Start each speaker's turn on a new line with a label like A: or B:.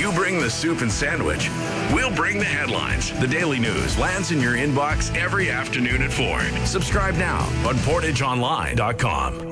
A: You bring the soup and sandwich. We'll bring the headlines. The Daily News lands in your inbox every afternoon at 4. Subscribe now on PortageOnline.com.